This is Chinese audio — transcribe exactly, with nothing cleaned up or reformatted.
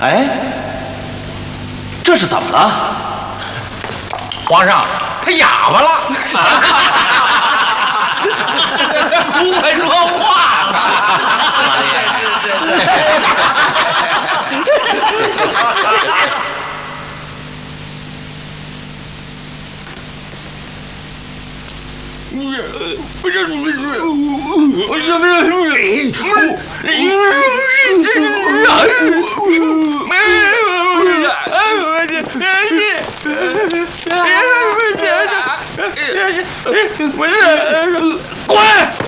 哎，这是怎么了？ 皇上，他哑巴了。 不会说话了。 不是你们是，我怎么没？因为是这，不是，滚！